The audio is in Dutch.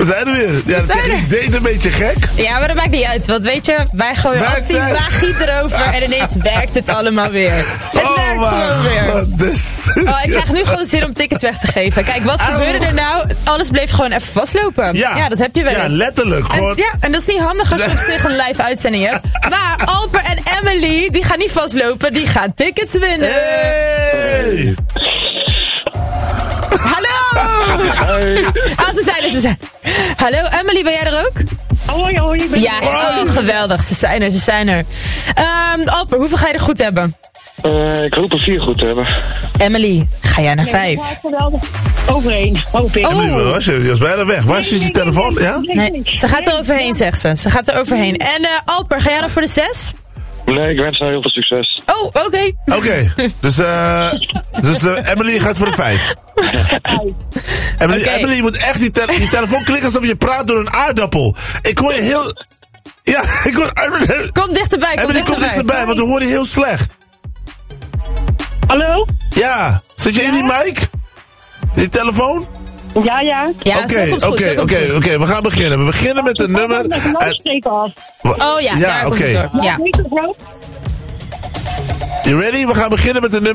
zijn er weer. Ja, de techniek deed een beetje gek. Ja, maar dat maakt niet uit. Want weet je, wij gooien als die magie erover en ineens werkt het allemaal weer. Het werkt gewoon weer. Ik krijg nu gewoon zin om tickets weg te geven. Kijk, wat gebeurde er nou? Alles bleef gewoon even vastlopen. Ja, dat heb je wel eens. Ja, letterlijk. Gewoon. En dat is niet handig als je op zich een live uitzending hebt. Maar Alper en Emily, die gaan niet vastlopen. Die gaan tickets winnen. Hey! Hallo! Hoi. Ze zijn. Hallo, Emily, ben jij er ook? Hoi, ik ben er. Geweldig, ze zijn er. Alper, hoeveel ga je er goed hebben? Ik hoop er 4 goed te hebben. Emily, ga jij naar 5? Geweldig. Overheen, hoop ik. Emily, je was bijna weg. Waar zit je telefoon? Ja? Nee, ze gaat er overheen, zegt ze. Ze gaat er overheen. En Alper, ga jij dan voor de 6? Nee, ik wens haar heel veel succes. Oh, oké. Oké, dus Emily gaat voor de 5. Emily, je moet echt die telefoon klikken alsof je praat door een aardappel. Ik hoor je heel... Ja, ik hoor... Kom dichterbij, Emily, kom dichterbij, want we horen je heel slecht. Hallo? Ja, zit je in die mic? Die telefoon? Ja. Oké, we gaan beginnen. We beginnen met een nummer... Met een luidspreker af. Oh ja, daar komt het door. Ja. You ready? We gaan beginnen met een nummer...